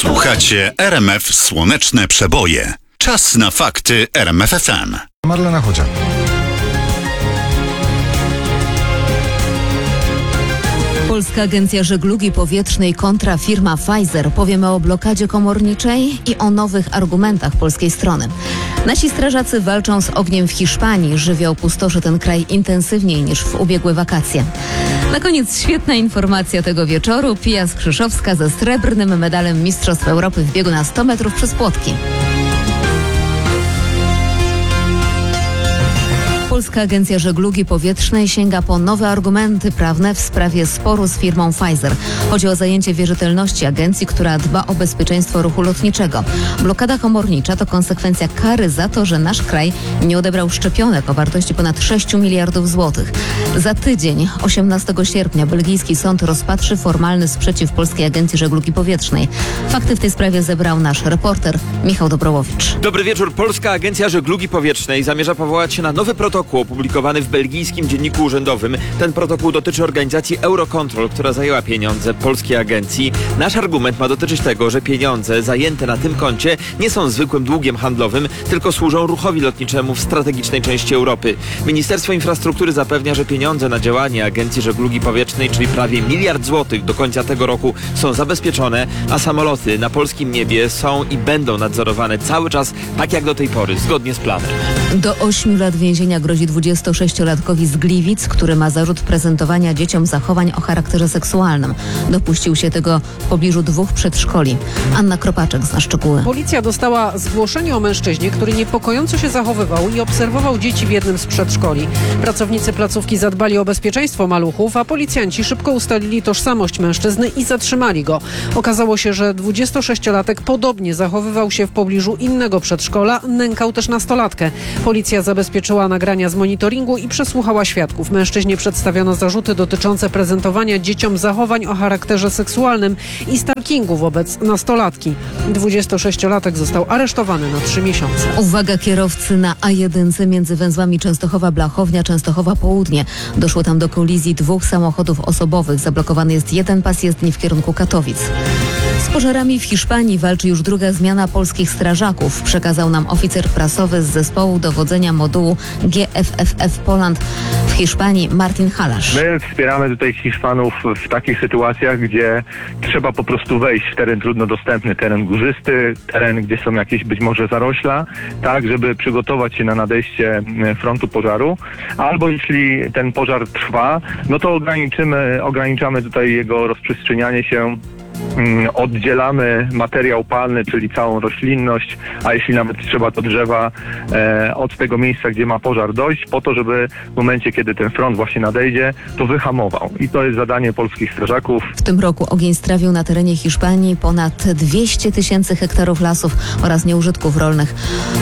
Słuchacie RMF Słoneczne Przeboje. Czas na fakty RMF FM. Marlena Chodziak. Polska Agencja Żeglugi Powietrznej kontra firma Pfizer. Powiemy o blokadzie komorniczej i o nowych argumentach polskiej strony. Nasi strażacy walczą z ogniem w Hiszpanii. Żywioł pustoszy ten kraj intensywniej niż w ubiegłe wakacje. Na koniec świetna informacja tego wieczoru. Pia Skrzyszowska ze srebrnym medalem Mistrzostw Europy w biegu na 100 metrów przez płotki. Polska Agencja Żeglugi Powietrznej sięga po nowe argumenty prawne w sprawie sporu z firmą Pfizer. Chodzi o zajęcie wierzytelności agencji, która dba o bezpieczeństwo ruchu lotniczego. Blokada komornicza to konsekwencja kary za to, że nasz kraj nie odebrał szczepionek o wartości ponad 6 miliardów złotych. Za tydzień, 18 sierpnia, belgijski sąd rozpatrzy formalny sprzeciw Polskiej Agencji Żeglugi Powietrznej. Fakty w tej sprawie zebrał nasz reporter Michał Dobrołowicz. Dobry wieczór. Polska Agencja Żeglugi Powietrznej zamierza powołać się na nowy protokół opublikowany w belgijskim dzienniku urzędowym. Ten protokół dotyczy organizacji Eurocontrol, która zajęła pieniądze polskiej agencji. Nasz argument ma dotyczyć tego, że pieniądze zajęte na tym koncie nie są zwykłym długiem handlowym, tylko służą ruchowi lotniczemu w strategicznej części Europy. Ministerstwo Infrastruktury zapewnia, że pieniądze na działanie Agencji Żeglugi Powietrznej, czyli prawie 1 miliard złotych do końca tego roku, są zabezpieczone, a samoloty na polskim niebie są i będą nadzorowane cały czas, tak jak do tej pory, zgodnie z planem. Do 8 lat więzienia grozi 26-latkowi z Gliwic, który ma zarzut prezentowania dzieciom zachowań o charakterze seksualnym. Dopuścił się tego w pobliżu 2 przedszkoli. Anna Kropaczek zna szczegóły. Policja dostała zgłoszenie o mężczyźnie, który niepokojąco się zachowywał i obserwował dzieci w jednym z przedszkoli. Pracownicy placówki zadbali o bezpieczeństwo maluchów, a policjanci szybko ustalili tożsamość mężczyzny i zatrzymali go. Okazało się, że 26-latek podobnie zachowywał się w pobliżu innego przedszkola, nękał też nastolatkę. Policja zabezpieczyła nagrania z monitoringu i przesłuchała świadków. Mężczyźnie przedstawiono zarzuty dotyczące prezentowania dzieciom zachowań o charakterze seksualnym i stalkingu wobec nastolatki. 26-latek został aresztowany na 3 miesiące. Uwaga kierowcy na A1 między węzłami Częstochowa-Blachownia, Częstochowa-Południe. Doszło tam do kolizji 2 samochodów osobowych. Zablokowany jest jeden pas jezdni w kierunku Katowic. Z pożarami w Hiszpanii walczy już druga zmiana polskich strażaków, przekazał nam oficer prasowy z zespołu dowodzenia modułu GFFF Poland w Hiszpanii Martin Halasz. My wspieramy tutaj Hiszpanów w takich sytuacjach, gdzie trzeba po prostu wejść w teren trudno dostępny, teren górzysty, teren, gdzie są jakieś być może zarośla, tak, żeby przygotować się na nadejście frontu pożaru, albo jeśli ten pożar trwa, no to ograniczamy tutaj jego rozprzestrzenianie się. Oddzielamy materiał palny, czyli całą roślinność, a jeśli nawet trzeba, to drzewa od tego miejsca, gdzie ma pożar dojść, po to, żeby w momencie, kiedy ten front właśnie nadejdzie, to wyhamował. I to jest zadanie polskich strażaków. W tym roku ogień strawił na terenie Hiszpanii ponad 200 000 hektarów lasów oraz nieużytków rolnych.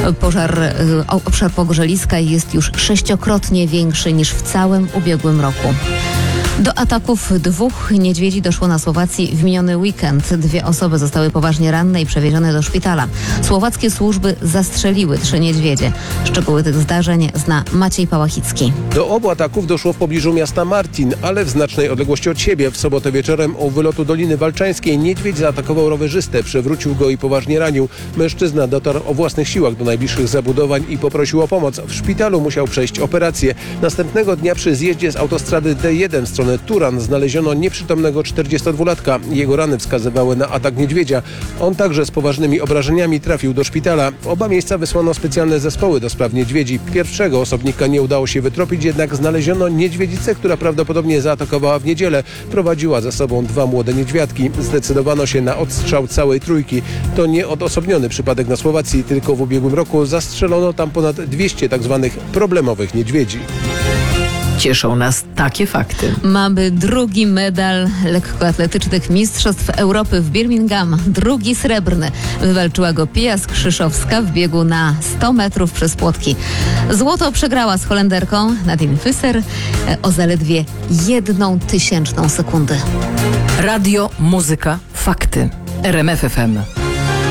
Obszar pogrzeliska jest już 6-krotnie większy niż w całym ubiegłym roku. Do ataków 2 niedźwiedzi doszło na Słowacji w miniony weekend. 2 osoby zostały poważnie ranne i przewiezione do szpitala. Słowackie służby zastrzeliły 3 niedźwiedzie. Szczegóły tych zdarzeń zna Maciej Pałachicki. Do obu ataków doszło w pobliżu miasta Martin, ale w znacznej odległości od siebie. W sobotę wieczorem u wylotu Doliny Walczańskiej niedźwiedź zaatakował rowerzystę, przewrócił go i poważnie ranił. Mężczyzna dotarł o własnych siłach do najbliższych zabudowań i poprosił o pomoc. W szpitalu musiał przejść operację. Następnego dnia przy zjeździe z autostrady D1 w stronę Turan znaleziono nieprzytomnego 42-latka. Jego rany wskazywały na atak niedźwiedzia. On także z poważnymi obrażeniami trafił do szpitala. W oba miejsca wysłano specjalne zespoły do spraw niedźwiedzi. Pierwszego osobnika nie udało się wytropić, jednak znaleziono niedźwiedzicę, która prawdopodobnie zaatakowała w niedzielę. Prowadziła za sobą 2 młode niedźwiadki. Zdecydowano się na odstrzał całej trójki. To nie odosobniony przypadek na Słowacji, tylko w ubiegłym roku zastrzelono tam ponad 200 tzw. problemowych niedźwiedzi. Cieszą nas takie fakty. Mamy drugi medal lekkoatletycznych Mistrzostw Europy w Birmingham. Drugi srebrny. Wywalczyła go Pia Skrzyszowska w biegu na 100 metrów przez płotki. Złoto przegrała z Holenderką Nadine Visser o zaledwie 1/1000 sekundy. Radio, muzyka, fakty. RMF FM.